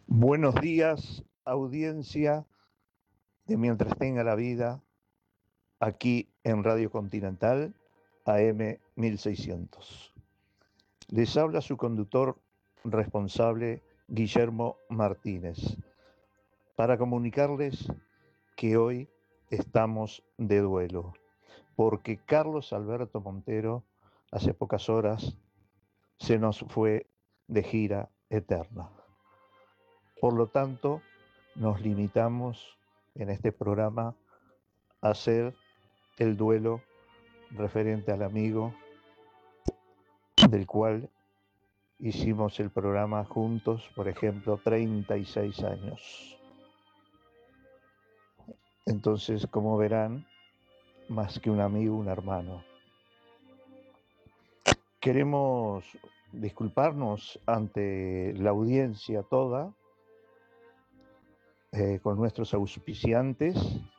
Buenos días, audiencia de Mientras tenga la vida, aquí en Radio Continental, AM 1600. Les habla su conductor responsable, Guillermo Martínez, para comunicarles que hoy estamos de duelo, porque Carlos Alberto Montero, hace pocas horas, se nos fue de gira eterna. Por lo tanto, nos limitamos en este programa a hacer el duelo referente al amigo del cual hicimos el programa juntos, por ejemplo, 36 años. Entonces, como verán, más que un amigo, un hermano. Queremos disculparnos ante la audiencia toda, con nuestros auspiciantes,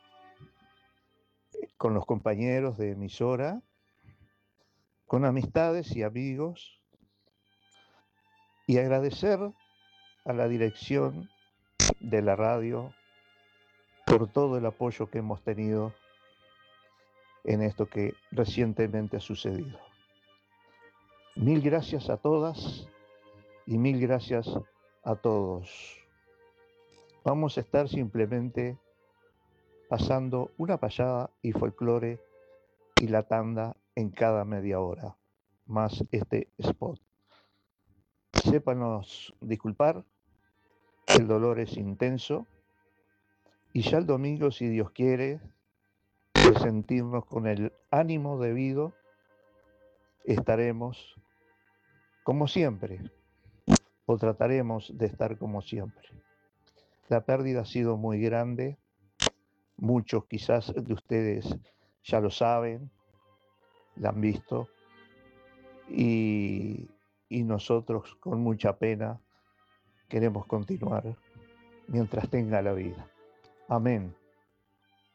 con los compañeros de emisora, con amistades y amigos, y agradecer a la dirección de la radio por todo el apoyo que hemos tenido en esto que recientemente ha sucedido. Mil gracias a todas y mil gracias a todos. Vamos a estar simplemente pasando una payada y folclore y la tanda en cada media hora, más este spot. Sépanos disculpar, el dolor es intenso, y ya el domingo, si Dios quiere, de sentirnos con el ánimo debido, estaremos como siempre, o trataremos de estar como siempre. La pérdida ha sido muy grande, muchos quizás de ustedes ya lo saben, la han visto, y nosotros con mucha pena queremos continuar mientras tenga la vida. Amén.